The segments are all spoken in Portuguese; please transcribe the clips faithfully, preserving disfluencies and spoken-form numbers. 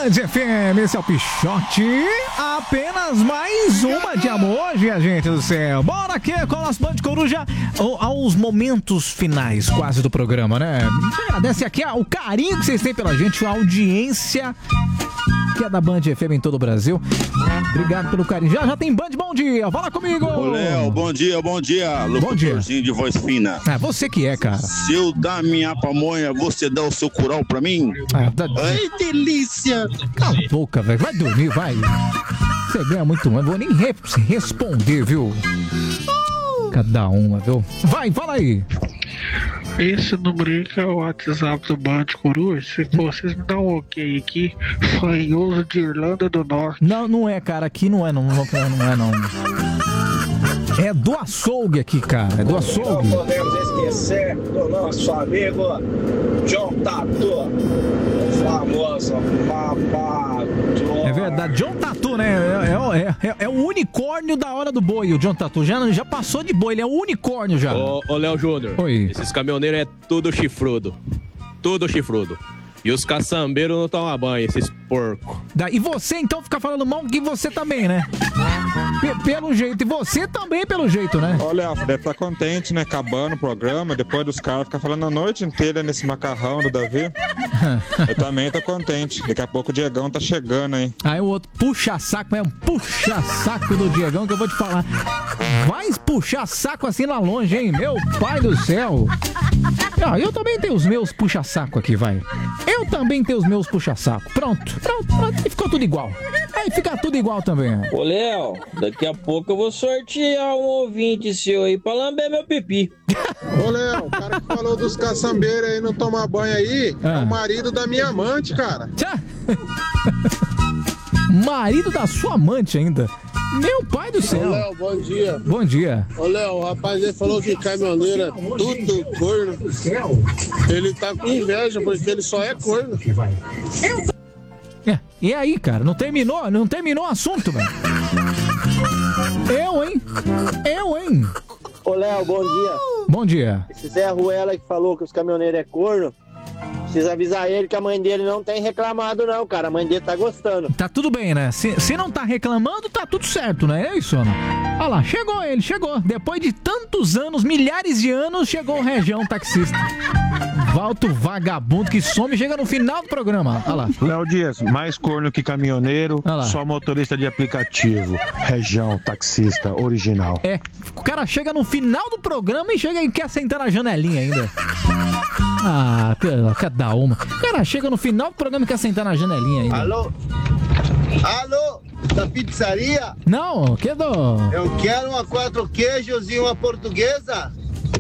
Band F M, esse é o Pichote. Apenas mais uma de amor, minha gente do céu. Bora aqui com o nosso Band Coruja aos momentos finais quase do programa, né? A gente agradece aqui o carinho que vocês têm pela gente, a audiência que é da Band F M em todo o Brasil. Obrigado pelo carinho. Já, já tem Band, bom dia. Fala comigo. Ô, Léo, bom dia, bom dia. Locutorzinho de voz fina. É, você que é, cara. Se eu dar minha pamonha, você dá o seu curau pra mim? Ah, tá... Ai, delícia. Cala a boca, velho. Vai dormir, vai. Você ganha muito, não vou nem re- responder, viu? Cada uma, viu? Vai, fala aí. Esse número aí que é o WhatsApp do Band Coruja. Se vocês me dão um ok aqui, fanhoso de Irlanda do Norte. Não, não é, cara. Aqui não é, não. Não, não é, não. É do açougue aqui, cara. É do açougue. Não podemos esquecer do nosso amigo John Tatu, o famoso babado. É verdade. John Tatu, né? É, é, é, é o unicórnio da hora do boi, o John Tatu. Já, já passou de boi, ele é o unicórnio já. Ô, ô Léo Júnior. Oi. Esses caminhoneiros é tudo chifrudo. Tudo chifrudo. E os caçambeiros não tomam banho, esses porcos. E você então fica falando mal que você também, né? P- pelo jeito. E você também pelo jeito, né? Olha, deve estar contente, né? Acabando o programa, depois dos caras ficar falando a noite inteira nesse macarrão do Davi. Eu também tô contente. Daqui a pouco o Diegão tá chegando aí. Aí o outro puxa saco, é um puxa saco do Diegão que eu vou te falar. Vai puxar saco assim lá longe, hein? Meu pai do céu. Ah, eu também tenho os meus puxa saco aqui, vai. Eu também tenho os meus puxa saco. Pronto, pronto, pronto. E ficou tudo igual. Aí fica tudo igual também. Ô, Léo, daqui a pouco eu vou sortear um ouvinte seu aí pra lamber meu pipi. Ô, Léo, o cara que falou dos caçambeiros aí não tomar banho aí ah. é o marido da minha amante, cara. Tchá. Marido da sua amante ainda. Meu pai do céu. Ô, Léo, bom dia. Bom dia. Ô, Léo, o rapaz aí falou que caminhoneiro é tudo corno. Ele tá com inveja porque ele só é corno. É, e aí, cara? Não terminou? Não terminou o assunto, velho. Eu, hein? Eu, hein? Ô, Léo, bom dia. Bom dia. Esse Zé Ruela que falou que os caminhoneiros é corno, precisa avisar ele que a mãe dele não tem reclamado não, cara. A mãe dele tá gostando. Tá tudo bem, né? Se, se não tá reclamando, tá tudo certo, né? É isso, Ana? Olha lá, chegou ele, chegou. Depois de tantos anos, milhares de anos, chegou o Região Taxista. Volta o vagabundo que some e chega no final do programa. Olha lá. Léo Dias, mais corno que caminhoneiro, só motorista de aplicativo. Região Taxista original. É, o cara chega no final do programa e chega e quer sentar na janelinha ainda. Ah, cada uma. O cara chega no final do programa e quer sentar na janelinha ainda. Alô? Alô? Da pizzaria? Não, que do... Eu quero uma quatro queijos e uma portuguesa.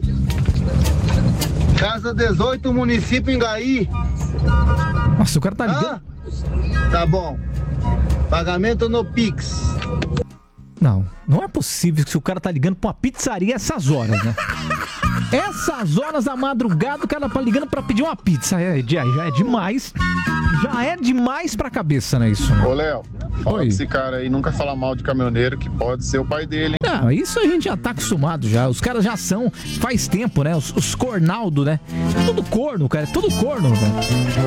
Casa dezoito, município Engaí. Nossa, o cara tá ligando. Ah, tá bom. Pagamento no Pix. Não, não é possível que o cara tá ligando pra uma pizzaria essas horas, né? Essas horas da madrugada o cara tá ligando pra pedir uma pizza. É, já é demais. Já é demais pra cabeça, né, isso? Né? Ô, Léo, fala que esse cara aí nunca fala mal de caminhoneiro, que pode ser o pai dele, hein? Não, isso a gente já tá acostumado já. Os caras já são, faz tempo, né? Os, os cornaldo, né? Tudo corno, cara. Tudo corno, né?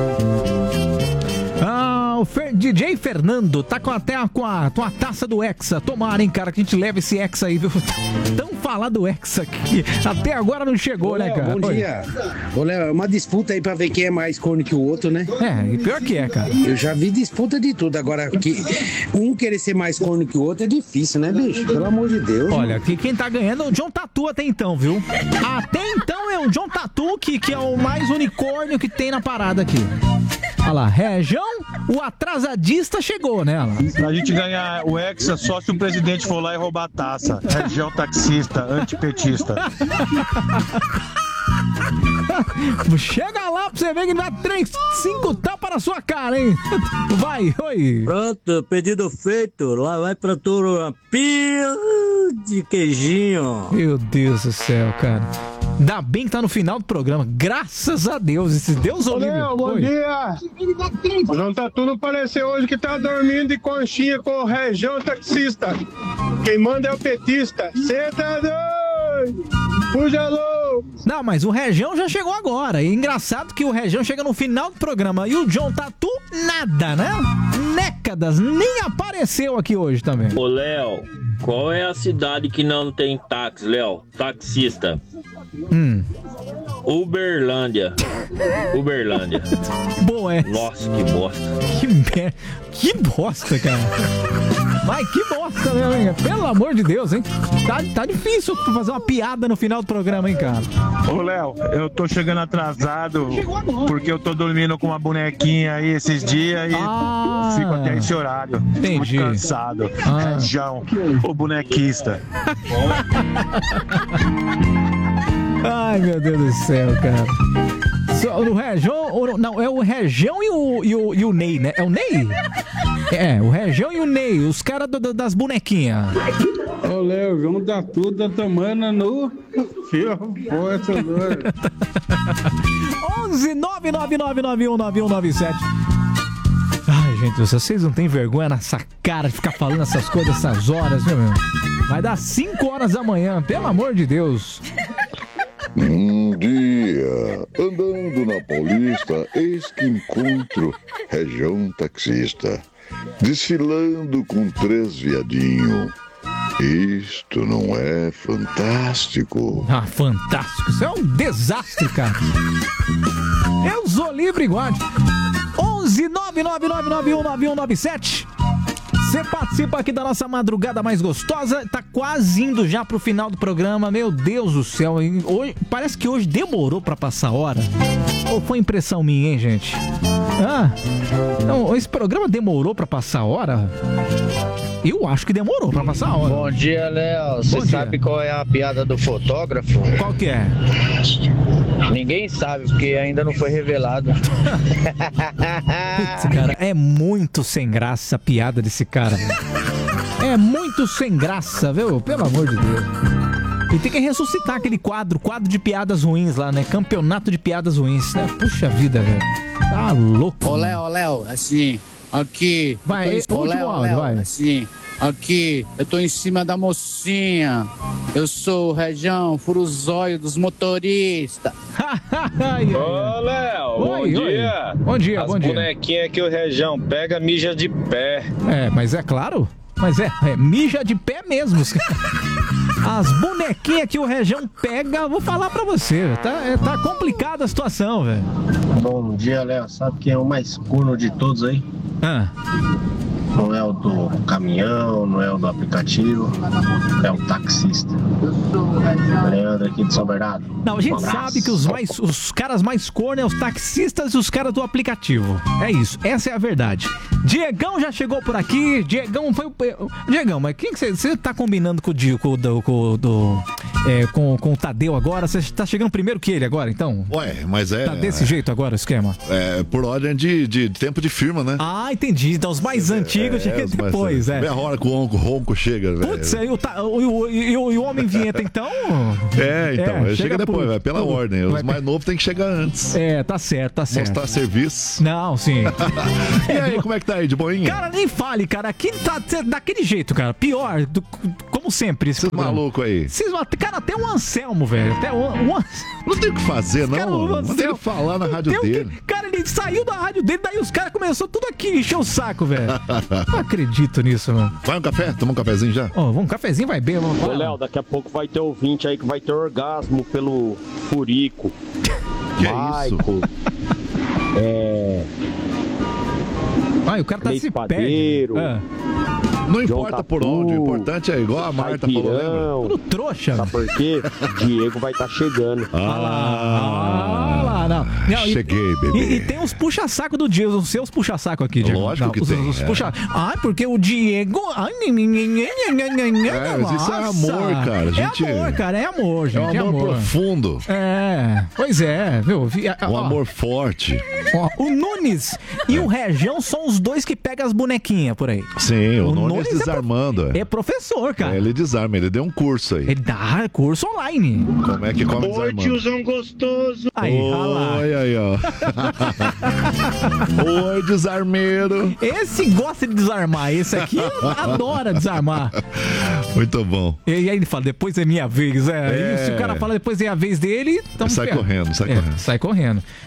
Ah, o Fer, D J Fernando tá com até a, com, a, com a taça do Hexa. Tomara, hein, cara, que a gente leve esse Hexa aí, viu? Tão falado do Hexa que até agora não chegou, Ô, né, Léo, cara? Bom Oi. dia. Ô, Léo, é uma disputa aí pra ver quem é mais corno que o outro, né? É, e pior que é, cara. Eu já vi disputa de tudo. Agora, que um querer ser mais corno que o outro é difícil, né, bicho? Pelo amor de Deus. Olha, que quem tá ganhando é o John Tatu até então, viu? Até então é o John Tatu que, que é o mais unicórnio que tem na parada aqui. Olha lá, Região, o atrasadista chegou, né? Olha lá. Pra gente ganhar o Hexa só se o presidente for lá e roubar a taça. Região Taxista, antipetista. Chega lá pra você ver que dá três, cinco tapas na sua cara, hein? Vai, oi. Pronto, pedido feito. Lá vai pra tu uma pia de queijinho. Meu Deus do céu, cara. Ainda bem que tá no final do programa. Graças a Deus. Esse Deus Ô, Olívio. Léo, bom Oi. dia. O João Tatu não pareceu hoje que tá dormindo de conchinha com o Região Taxista. Quem manda é o petista. Cê tá doido? Fuja louco. Não, mas o Região já chegou agora. E engraçado que o Região chega no final do programa e o John Tatu, nada, né? décadas, nem apareceu aqui hoje também. Ô, Léo, qual é a cidade que não tem táxi, Léo? Taxista. Hum. Uberlândia. Uberlândia. Boa, é. Nossa, que bosta. Que merda. Que bosta, cara. Mas que bosta, né, hein? Pelo amor de Deus, hein? Tá, tá difícil fazer uma piada no final do programa, hein, cara? Ô, Léo, eu tô chegando atrasado porque eu tô dormindo com uma bonequinha aí esses dias e ah, fico até esse horário. Entendi. Muito cansado. Ah. Região, o bonequista. Ai, meu Deus do céu, cara. So, o Região, não, é o Região e o, e, o, e o Ney, né? É o Ney? É, o Região e o Ney, os caras das bonequinhas. Ô, Léo, junta tudo, tá tomando no fio, força, onze nove nove nove nove um nove um nove sete. Ai, gente, vocês não têm vergonha nessa cara de ficar falando essas coisas essas horas, viu, meu? Vai dar cinco horas da manhã, pelo amor de Deus. Um dia, andando na Paulista, eis que encontro Região Taxista, desfilando com três viadinhos. Isto não é fantástico? Ah, fantástico. Isso é um desastre, cara. Eu sou livre igual. onze nove nove nove nove um nove um nove sete. Você participa aqui da nossa madrugada mais gostosa. Tá quase indo já pro final do programa. Meu Deus do céu. Hoje, parece que hoje demorou pra passar a hora. Ou foi impressão minha, hein, gente? Ah, não, esse programa demorou pra passar a hora? Eu acho que demorou pra passar a hora. Bom dia, Léo. Você sabe qual é a piada do fotógrafo? Qual que é? Ninguém sabe, porque ainda não foi revelado. Putz, cara, é muito sem graça a piada desse cara. É muito sem graça, viu? Pelo amor de Deus. E tem que ressuscitar aquele quadro, quadro de piadas ruins lá, né? Campeonato de piadas ruins, né? Puxa vida, velho. Tá louco. Ô, Léo, ô, Léo, assim, aqui... Vai, tô... último Léo, áudio, Léo, vai. Assim, aqui, eu tô em cima da mocinha. Eu sou o Região, furuzóio dos motoristas. Ô, Léo, bom Oi, oi. dia. Bom dia, As bom dia. bonequinhas que o Região pega, mija de pé. É, mas é claro. Mas é, é mija de pé mesmo. As bonequinhas que o Região pega, vou falar pra você, tá, é, tá complicada a situação, velho. Bom dia, Léo. Sabe quem é o mais corno de todos aí? Ah. Não é o do caminhão, não é o do aplicativo, é o taxista. Leandro aqui de São Bernardo. Não, a gente Um abraço. sabe que os, mais, os caras mais cornos é os taxistas e os caras do aplicativo. É isso, essa é a verdade. Diegão já chegou por aqui. Diegão foi o. Diegão, mas quem que você. Você tá combinando com o Dio, com o do. Com, o do é, com, com o Tadeu agora? Você tá chegando primeiro que ele agora, então? Ué, mas é. Tá desse jeito agora o esquema? É, por ordem de, de tempo de firma, né? Ah, entendi. Então os mais antigos chegam os depois, mais, é. Vê a hora que o ronco, ronco chega, velho. Putz, aí o, ta- o, o, e o, e o Homem Vinheta, então? É, então, É, chega, chega depois, por- vai pela por- ordem. Os vai- mais novos tem que chegar antes. É, tá certo, tá certo. Mostrar serviço. Não, sim. E aí, como é que tá aí, de boinha? Cara, nem fale, cara. Aqui tá daquele jeito, cara. Pior, do- como sempre. Esses malucos aí. Esses, cara, até o Anselmo, velho. Até o, o An- Não tem o que fazer, Cara, não. o Manda ele Anselmo- falar na não rádio tem o que- dele. Cara, ele saiu da rádio dele, daí os caras começaram tudo aqui a encher o saco, velho. Não acredito nisso, mano. Vai um café? Toma um cafezinho já? Ó, vamos, um cafezinho vai bem, vamos. Ô, Léo, daqui a pouco vai ter ouvinte aí que vai ter orgasmo pelo Furico. Que Maico. É. Ai, o cara tá Leite se Padeiro. perde. Ah. Não importa por onde, o importante é igual a Marta falou, lembra? Tudo trouxa. Sabe por quê? Diego vai estar tá chegando. Ah lá, não. Não, e- Cheguei, bebê. E, e tem uns puxa-saco do Diego, os seus puxa-saco aqui, Diego. Lógico que os, tem, Os é. puxa... Ai, porque o Diego... Ai, É, mas isso é nossa. amor, cara. A gente- É amor, cara, é amor, É gente. um amor, profundo. É, pois é, viu? Vi- Um ó, amor forte. ó, o Nunes e o Região são os dois que pegam as bonequinhas por aí. Sim, o, O Nunes Nunes é desarmando. É professor, cara. É, ele desarma, ele deu um curso aí. Ele dá curso online. Como é que come Oi, desarmando? tiozão gostoso. Aí, olha lá. Oi, aí, ó. Oi, desarmeiro. Esse gosta de desarmar, esse aqui adora desarmar. Muito bom. E aí ele fala, depois é minha vez. É. É. E se o cara fala depois é a vez dele, então Sai correndo, sai correndo. Sai correndo.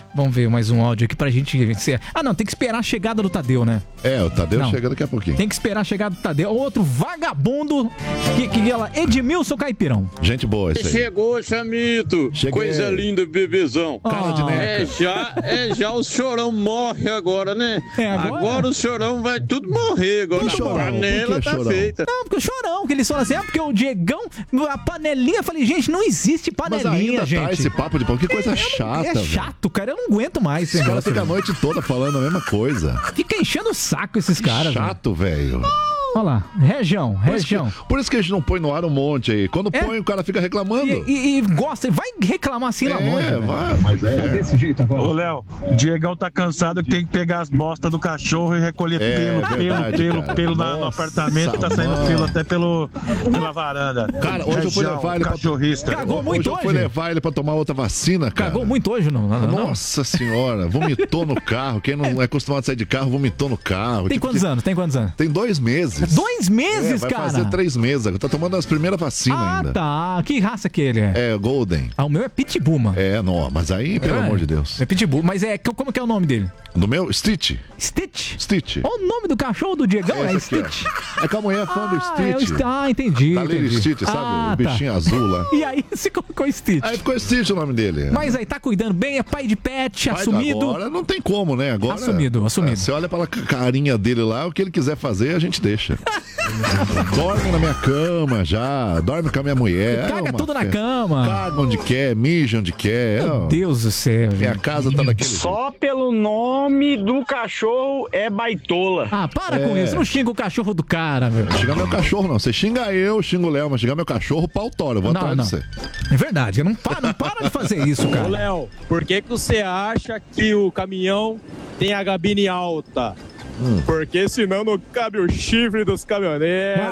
Vamos ver mais um áudio aqui pra gente vencer. Ah, não, tem que esperar a chegada do Tadeu, né? É, o Tadeu Não. chega daqui a pouquinho. Tem que esperar a chegada do Tadeu. Outro vagabundo que, que ela, Edmilson Caipirão. Gente boa, isso aí. Chegou, Chamito. Cheguei. Coisa linda, bebezão. Cara de neca. É já, é já o Chorão morre agora, né? É, agora? agora o Chorão vai tudo morrer. Agora Tudo a Chorão. panela Por que tá Chorão? feita. Não, porque o Chorão, que eles falam assim, é porque o Diegão, a panelinha, eu falei, gente, não existe Mas panelinha, ainda gente. tá esse papo de pão. Que coisa É, chata, É velho. chato, cara, eu não aguento mais esse Os caras negócio. ficam a velho. noite toda falando a mesma coisa. Fica enchendo o saco esses caras. velho. Chato, velho. Olha lá, região, Por isso, região. que, por isso que a gente não põe no ar um monte aí. Quando É. põe, o cara fica reclamando. E, e- e gosta, vai reclamar assim lá longe. É, velho. vai, mas é. desse jeito agora. Ô, Léo, o Diegão tá cansado que tem que pegar as bostas do cachorro e recolher É, pelo, verdade, pelo, pelo, cara. pelo na- no Nossa, apartamento, tá saindo mano. pelo até pelo, pela varanda. Cara, hoje eu fui Região, levar ele pra- cachorrista. Cagou Hoje muito eu fui hoje. levar ele pra tomar outra vacina, cara. Cagou muito hoje, não? não, não? Nossa senhora, vomitou no carro. Quem não é acostumado a sair de carro, vomitou no carro. Tem Tipo, quantos que- anos? Tem quantos anos? Tem dois meses. Dois meses, É, vai cara? fazer três meses. Tá tomando as primeiras vacinas Ah, ainda. tá. Que raça que ele é? É, Golden. Ah, o meu é Pitbull, mano. É, não, mas aí, pelo É. amor de Deus. É Pitbull, mas é, como que é o nome dele? Do meu, Stitch. Stitch? Stitch. Olha o nome do cachorro do Diegão, é, Esse aqui, ó. Stitch. É que a mulher é fã do Ah, é o Stitch. St- ah, entendi. Da Lady entendi. Stitch, sabe? Ah, O bichinho tá. azul lá. E aí você colocou Stitch. Aí ficou Stitch o nome dele. Mas aí, tá cuidando bem, é pai de pet, Mas assumido. Agora não tem como, né? Agora, Assumido, assumido. É, você olha pela carinha dele lá, o que ele quiser fazer, a gente deixa. Dorme na minha cama já, dorme com a minha mulher. Caga é uma tudo na festa. cama. Caga onde quer, mija onde quer. Meu é, Deus do céu. Minha casa tá daquele jeito. Só pelo nome do cachorro é baitola. Ah, para com É. isso. Não xinga o cachorro do cara, velho. Não xinga meu cachorro, não. Você xinga eu, xinga o Léo, mas xingar meu cachorro, pau tora. Eu vou Não, atrás não. de você. É verdade. Não para, não para de fazer isso, Ô, cara. Léo, por que que você acha que o caminhão tem a gabine alta? Hum. Porque senão não cabe o chifre dos caminhoneiros.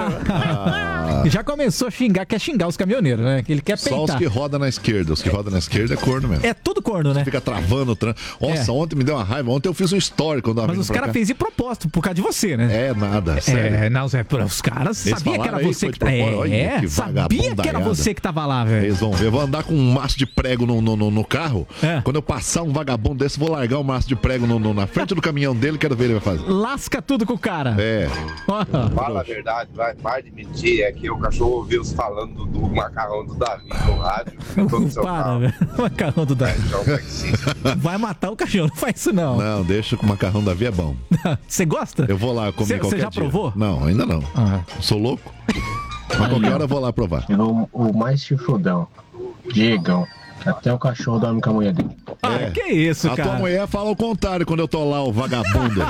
Ah, Já começou a xingar, quer xingar os caminhoneiros, né? Que ele quer só os peitar. que rodam na esquerda. Os que rodam na esquerda é corno mesmo. É tudo corno, né? Fica travando o trânsito. Nossa, É. ontem me deu uma raiva. Ontem eu fiz um story quando eu tava Mas vindo os pra caras cá. fez de propósito, por causa de você, né? É, nada, sério. É, não, Zé, os caras Eles sabia que falaram era aí você foi que de propósito. É, Olha que sabia que era vagabundaiada. você que tava lá, velho. Eles vão ver. Eu vou andar com um maço de prego no, no, no- no carro. É. Quando eu passar um vagabundo desse, vou largar o maço de prego no- no- na frente do caminhão dele. Quero ver ele vai fazer. Lasca tudo com o cara. É. Fala a verdade, vai, para de mentir. É que o cachorro ouviu os falando do macarrão do Davi no rádio. Todo seu Para, carro. velho. O macarrão do Davi. Então, taxista. Vai matar o cachorro, não faz isso não. Não, deixa que o macarrão da Via é bom. Você gosta? Eu vou lá comer Cê- qualquer Você já dia. provou? Não, ainda não. Ah. Sou louco. Mas qualquer hora eu vou lá provar. O, o mais chifrudão, Diegão. Até o cachorro dorme com a mulher dele. Ah, que isso, A cara. tua mulher fala o contrário quando eu tô lá, o vagabundo.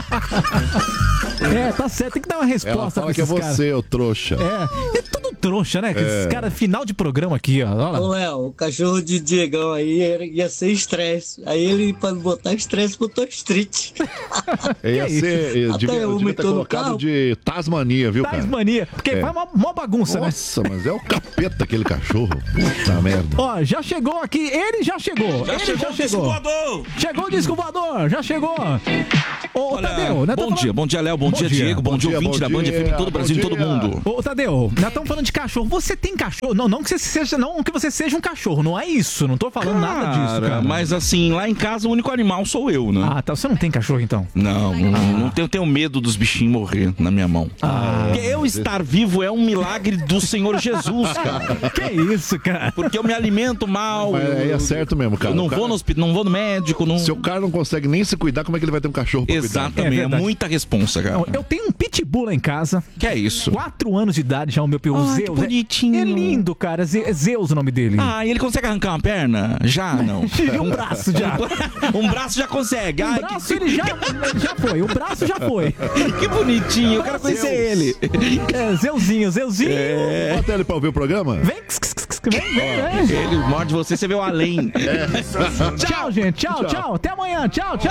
É, tá certo, tem que dar uma resposta Ela fala pra que é esses caras. você, ô trouxa. É, é tudo trouxa, né? Que Esses É. caras, final de programa aqui, ó. Olha Ô, lá. Léo, o cachorro de Diegão aí era- ia ser estresse. Aí ele, pra botar estresse, botou street. Ia Que ser, eu Até devia, eu eu devia me ter tô no colocado carro. de Tasmania, viu, cara? Tasmania, porque É. faz uma, uma bagunça, Nossa, né? mas é o capeta aquele cachorro. Puta merda. Ó, já chegou aqui, ele já chegou. Já ele chegou já o disco chegou. voador. Chegou o disco voador, já chegou. Ô, Olha, Tadeu, né? bom dia, bom dia, Léo, bom, dia, Diego, bom, dia, ouvinte da Band F M em todo o Brasil, em todo mundo. Ô, Tadeu, nós estamos falando de cachorro. Você tem cachorro? Não, não que você seja, não que você seja um cachorro, não é isso. Não tô falando nada disso, cara. Mas assim, lá em casa o único animal sou eu, né? Ah, tá. Você não tem cachorro, então? Não, não, não tenho, tenho medo dos bichinhos morrer na minha mão. Ah. Porque eu estar vivo é um milagre do Senhor Jesus, cara. Que isso, cara? Porque eu me alimento mal. Mas aí eu, é certo mesmo, cara. eu não O cara- vou no hospital, não vou no médico, não. Se o cara não consegue nem se cuidar, como é que ele vai ter um cachorro pra Exatamente, cuidar? é, verdade. muita responsa, cara. Não, eu tenho um pitbull lá em casa. Que é isso? Quatro anos de idade já, o meu peru Ai, que Zeus. bonitinho. É, é lindo, cara. Ze- é Zeus o nome dele. Ah, e ele consegue arrancar uma perna? Já, não. E um braço já. Um braço já consegue. Um Ai, braço ele já, já foi. O braço já foi. que, que bonitinho, eu quero conhecer ele. É, Zeuzinho, Zeuzinho. É. Bota ele pra ouvir o programa? Vem, kss, kss, kss, vem, vem, vem. Ele morde você, você vê o além. Tchau, gente. Tchau, tchau. Até amanhã. Tchau, tchau.